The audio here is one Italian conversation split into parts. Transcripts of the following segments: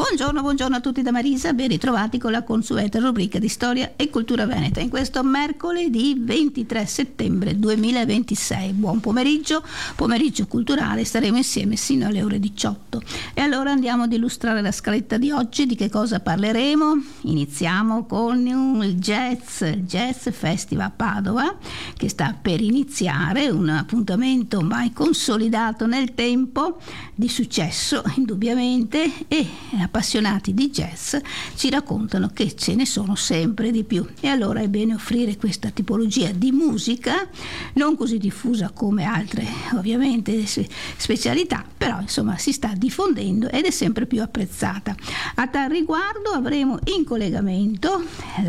Buongiorno a tutti da Marisa, ben ritrovati con la consueta rubrica di storia e cultura veneta in questo mercoledì 23 settembre 2026. Buon pomeriggio culturale, staremo insieme sino alle ore 18. E allora andiamo ad illustrare la scaletta di oggi. Di che cosa parleremo? Iniziamo con il Jazz Festival a Padova, che sta per iniziare, un appuntamento ormai consolidato nel tempo, di successo indubbiamente, e appassionati di jazz ci raccontano che ce ne sono sempre di più, e allora è bene offrire questa tipologia di musica non così diffusa come altre ovviamente specialità, però insomma si sta diffondendo ed è sempre più apprezzata. A tal riguardo avremo in collegamento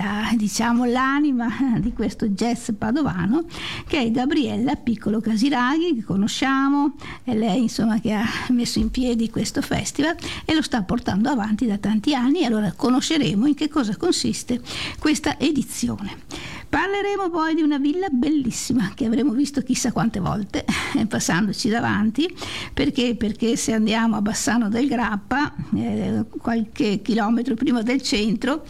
l'anima di questo jazz padovano, che è Gabriella Piccolo Casiraghi, che conosciamo, è lei insomma che ha messo in piedi questo festival e lo sta portando avanti da tanti anni, e allora conosceremo in che cosa consiste questa edizione. Parleremo poi di una villa bellissima che avremo visto chissà quante volte passandoci davanti, perché se andiamo a Bassano del Grappa, qualche chilometro prima del centro,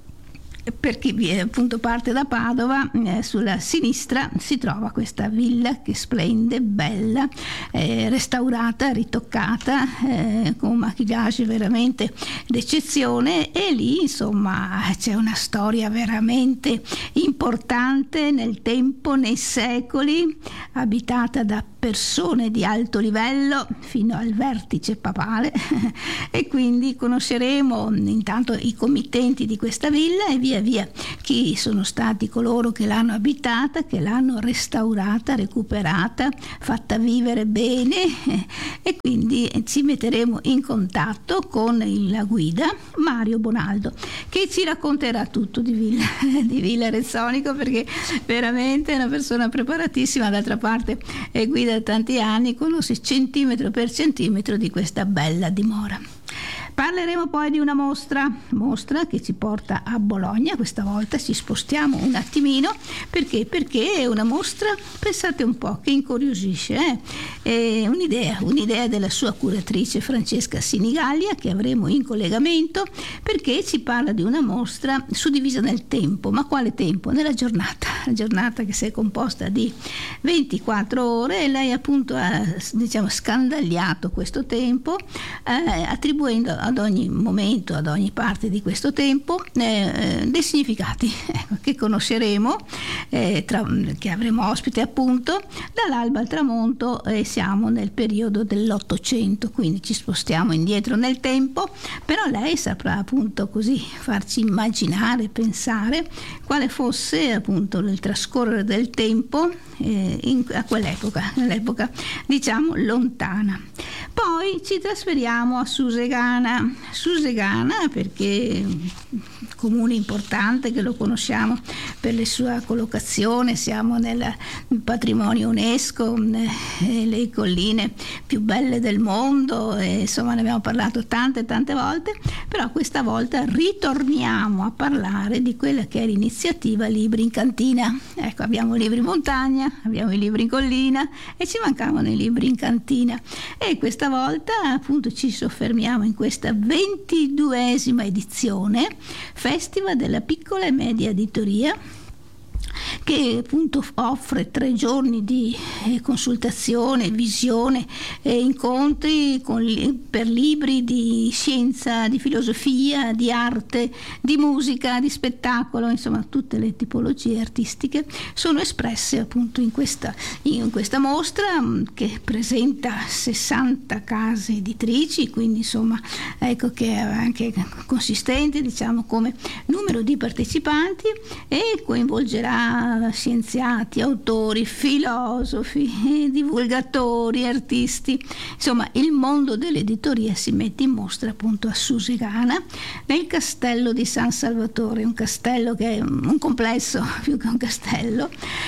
per chi appunto parte da Padova, sulla sinistra si trova questa villa che splende, bella, restaurata, ritoccata, con un maquillage veramente d'eccezione, e lì insomma c'è una storia veramente importante nel tempo, nei secoli, abitata da persone di alto livello fino al vertice papale e quindi conosceremo intanto i committenti di questa villa e via via chi sono stati coloro che l'hanno abitata, che l'hanno restaurata, recuperata, fatta vivere bene, e quindi ci metteremo in contatto con la guida Mario Bonaldo, che ci racconterà tutto di Villa Rezzonico, perché veramente è una persona preparatissima. D'altra parte è guida da tanti anni, conosce centimetro per centimetro di questa bella dimora. Parleremo poi di una mostra che ci porta a Bologna. Questa volta ci spostiamo un attimino, perché è una mostra, pensate un po', che incuriosisce, è un'idea della sua curatrice Francesca Sinigallia, che avremo in collegamento, perché ci parla di una mostra suddivisa nel tempo. Ma quale tempo? Nella giornata, la giornata che si è composta di 24 ore, e lei appunto ha scandagliato questo tempo, attribuendo ad ogni momento, ad ogni parte di questo tempo, dei significati che conosceremo, che avremo ospite appunto dall'alba al tramonto. Siamo nel periodo dell'Ottocento, quindi ci spostiamo indietro nel tempo, però lei saprà appunto così farci immaginare, pensare quale fosse appunto il trascorrere del tempo a quell'epoca, nell'epoca diciamo lontana. Poi ci trasferiamo a Susegana, perché comune importante che lo conosciamo per la sua collocazione, siamo nel patrimonio UNESCO, le colline più belle del mondo, insomma ne abbiamo parlato tante volte, però questa volta ritorniamo a parlare di quella che è l'iniziativa Libri in Cantina. Ecco, abbiamo libri in montagna, abbiamo i libri in collina e ci mancavano i libri in cantina, e questa volta appunto ci soffermiamo in questa 22esima edizione Festival della piccola e media editoria, che appunto offre 3 giorni di consultazione, visione, incontri per libri di scienza, di filosofia, di arte, di musica, di spettacolo, insomma tutte le tipologie artistiche sono espresse appunto in questa mostra, che presenta 60 case editrici, quindi insomma ecco che è anche consistente diciamo come numero di partecipanti, e coinvolgerà scienziati, autori, filosofi, divulgatori, artisti. Insomma, il mondo dell'editoria si mette in mostra appunto a Susegana, nel castello di San Salvatore, un castello che è un complesso più che un castello,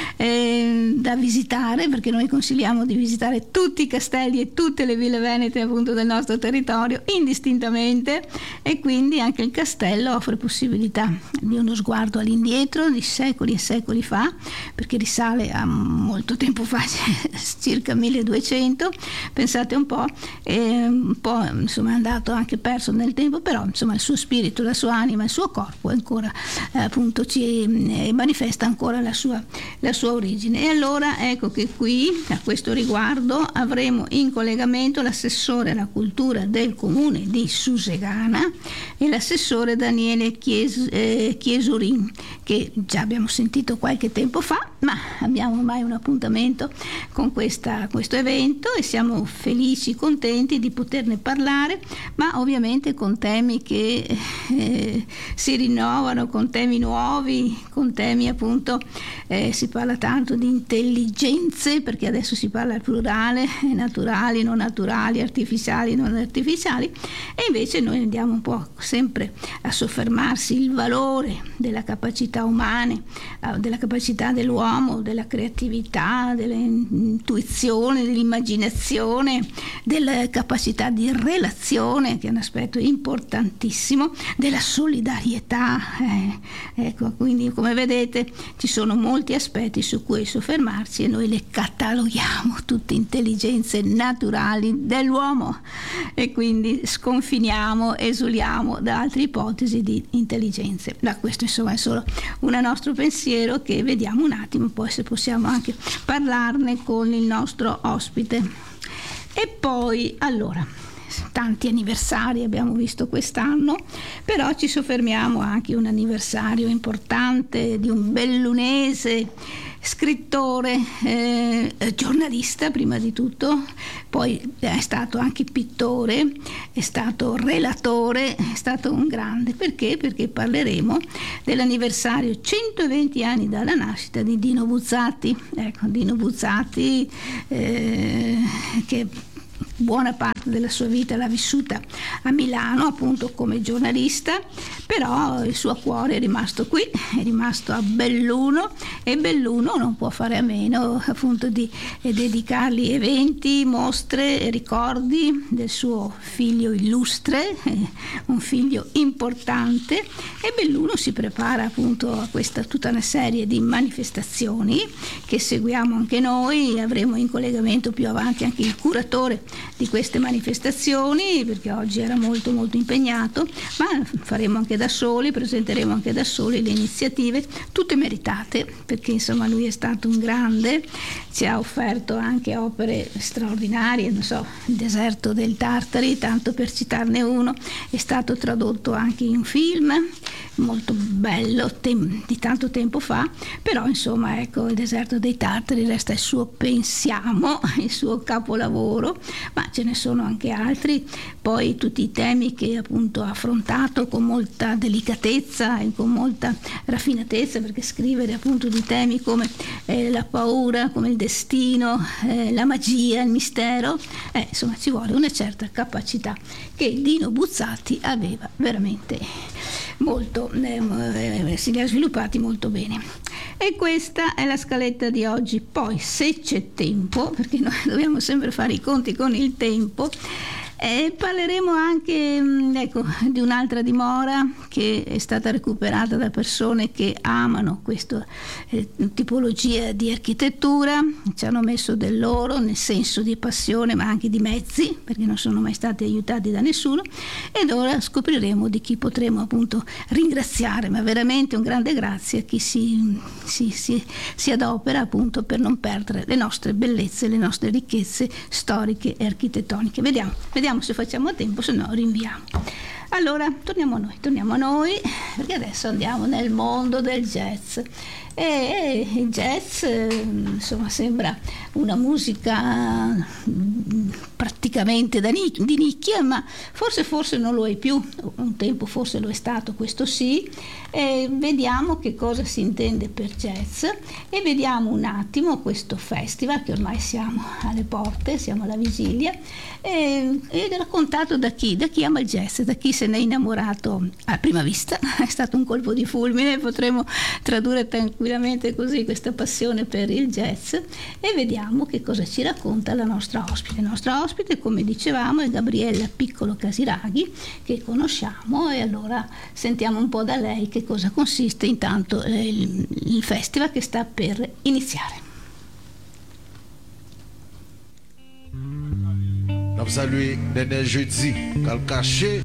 da visitare, perché noi consigliamo di visitare tutti i castelli e tutte le ville venete appunto del nostro territorio indistintamente, e quindi anche il castello offre possibilità di uno sguardo all'indietro di secoli e secoli fa, fa, perché risale a molto tempo fa, circa 1200, pensate un po', insomma è andato anche perso nel tempo, però insomma il suo spirito, la sua anima, il suo corpo ancora appunto ci manifesta ancora la sua origine. E allora ecco che qui a questo riguardo avremo in collegamento l'assessore alla cultura del comune di Susegana e l'assessore Daniele Chiesurin, che già abbiamo sentito qualche tempo fa, ma abbiamo ormai un appuntamento con questo evento e siamo felici, contenti di poterne parlare, ma ovviamente con temi che si rinnovano, con temi nuovi, con temi appunto, si parla tanto di intelligenze, perché adesso si parla al plurale, naturali, non naturali, artificiali, non artificiali, e invece noi andiamo un po' sempre a soffermarsi il valore della capacità umane, della capacità dell'uomo, della creatività, dell'intuizione, dell'immaginazione, della capacità di relazione, che è un aspetto importantissimo, della solidarietà. Ecco, quindi come vedete ci sono molti aspetti su cui soffermarci e noi le cataloghiamo tutte intelligenze naturali dell'uomo e quindi sconfiniamo, esuliamo da altre ipotesi di intelligenze. Da questo insomma è solo un nostro pensiero che vediamo un attimo, poi se possiamo anche parlarne con il nostro ospite. E poi allora, tanti anniversari abbiamo visto quest'anno, però ci soffermiamo anche un anniversario importante di un bellunese scrittore, giornalista prima di tutto, poi è stato anche pittore, è stato relatore, è stato un grande. Perché? Perché parleremo dell'anniversario 120 anni dalla nascita di Dino Buzzati. Ecco, Dino Buzzati che buona parte della sua vita l'ha vissuta a Milano appunto come giornalista, però il suo cuore è rimasto qui, è rimasto a Belluno, e Belluno non può fare a meno appunto di dedicargli eventi, mostre e ricordi del suo figlio illustre, un figlio importante, e Belluno si prepara appunto a questa tutta una serie di manifestazioni che seguiamo anche noi. Avremo in collegamento più avanti anche il curatore di queste manifestazioni, perché oggi era molto molto impegnato, ma faremo anche da soli, presenteremo anche da soli le iniziative, tutte meritate, perché insomma lui è stato un grande, ci ha offerto anche opere straordinarie, non so, il deserto del Tartari, tanto per citarne uno, è stato tradotto anche in film molto bello di tanto tempo fa, però insomma ecco, il deserto dei Tartari resta il suo, pensiamo, il suo capolavoro, ma ce ne sono anche altri. Poi tutti i temi che appunto ha affrontato con molta delicatezza e con molta raffinatezza, perché scrivere appunto di temi come la paura, come il destino, la magia, il mistero, insomma ci vuole una certa capacità che Dino Buzzati aveva veramente molto, si li ha sviluppati molto bene. E questa è la scaletta di oggi. Poi se c'è tempo, perché noi dobbiamo sempre fare i conti con il tempo, parleremo anche di un'altra dimora che è stata recuperata da persone che amano questa tipologia di architettura, ci hanno messo del loro, nel senso di passione ma anche di mezzi, perché non sono mai stati aiutati da nessuno, ed ora scopriremo di chi potremo appunto ringraziare, ma veramente un grande grazie a chi si adopera appunto per non perdere le nostre bellezze, le nostre ricchezze storiche e architettoniche. Vediamo se facciamo a tempo, se no rinviamo. Allora torniamo a noi, perché adesso andiamo nel mondo del jazz. E il jazz insomma sembra una musica praticamente di nicchia, ma forse non lo è più, un tempo forse lo è stato, questo sì. Vediamo che cosa si intende per jazz e vediamo un attimo questo festival, che ormai siamo alle porte, siamo alla vigilia, ed è raccontato da chi ama il jazz, da chi se n'è innamorato a prima vista. È stato un colpo di fulmine, potremmo tradurre tranquillamente così questa passione per il jazz, e vediamo che cosa ci racconta la nostra ospite. La nostra ospite ospite, come dicevamo, è Gabriella Piccolo Casiraghi, che conosciamo, e allora sentiamo un po' da lei che cosa consiste intanto il festival che sta per iniziare. Nous saluons dernier jeudi, qu'elle caché